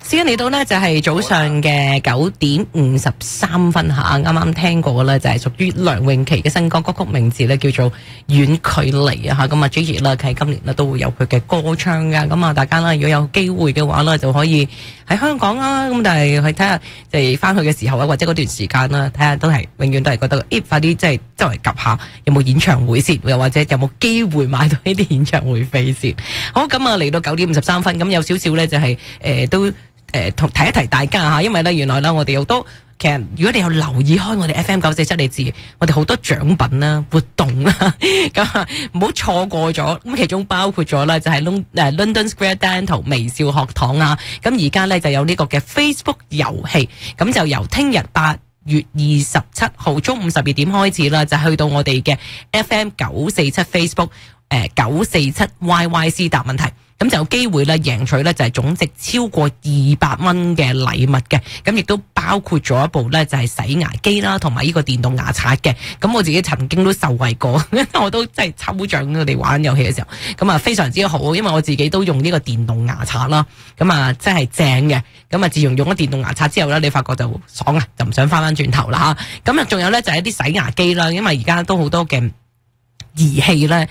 時間嚟到呢，就係早上嘅9:53吓，啱啱聽過咧就係屬於梁詠琪嘅新歌，歌曲名字咧叫做《遠距離》啊吓，咁啊 Gigi 啦喺今年咧都會有佢嘅歌唱噶，咁啊大家啦如果有機會嘅話咧就可以喺香港啦，咁但係去睇下就係翻去嘅時候啊，或者嗰段時間啦，睇下都係永遠都係覺得快啲即係周圍及下有冇演唱會先，又或者有冇機會買到呢啲演唱會飛先。好，咁啊嚟到9:53，咁有少少咧就係都同提一提大家吓，因為咧原來咧我哋好多其實如果你有留意開我哋 FM947，你知我哋好多獎品啦、活動啦，咁唔好錯過咗。咁其中包括咗咧就係London Square Dental 微笑學堂啊，咁而家咧就有呢個嘅 Facebook 遊戲，咁就由聽日8月27號中午12點開始啦，就去到我哋嘅 FM947 Facebook 947 YYC 答問題。咁就有機會咧贏取咧就係總值超過200蚊嘅禮物嘅，咁亦都包括咗一部咧就係洗牙機啦，同埋呢個電動牙刷嘅。咁我自己曾經都受惠過，我都真係抽獎我哋玩遊戲嘅時候，咁啊非常之好，因為我自己都用呢個電動牙刷啦，咁啊真係正嘅。咁啊自從用咗電動牙刷之後咧，你發覺就爽啊，就唔想翻轉頭啦吓。咁啊仲有咧就係一啲洗牙機啦，因為而家都好多嘅儀器咧